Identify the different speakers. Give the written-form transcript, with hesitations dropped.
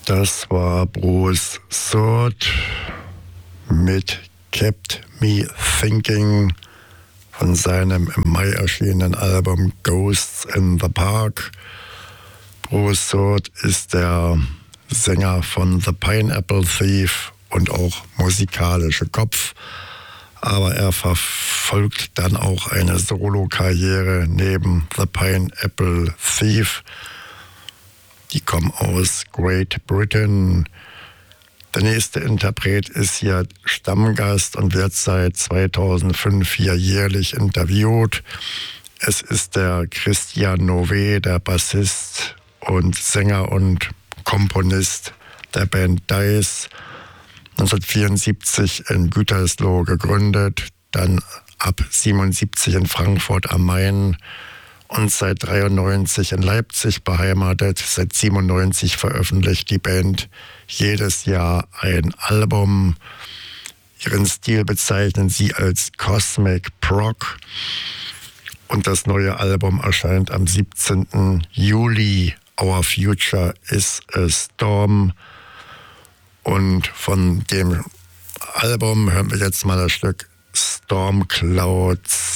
Speaker 1: Das war Bruce Soot mit Kept Me Thinking von seinem im Mai erschienenen Album Ghosts in the Park. Bruce Soot ist der Sänger von The Pineapple Thief und auch musikalische Kopf. Aber er verfolgt dann auch eine Solo-Karriere neben The Pineapple Thief. Die kommen aus Great Britain. Der nächste Interpret ist hier Stammgast und wird seit 2005 hier jährlich interviewt. Es ist der Christian Nové, der Bassist und Sänger und Komponist der Band Dice. 1974 in Gütersloh gegründet, dann ab 1977 in Frankfurt am Main und seit 1993 in Leipzig beheimatet. Seit 1997 veröffentlicht die Band jedes Jahr ein Album. Ihren Stil bezeichnen sie als Cosmic Prog. Und das neue Album erscheint am 17. Juli. Our Future is a Storm. Und von dem Album hören wir jetzt mal das Stück Storm Clouds.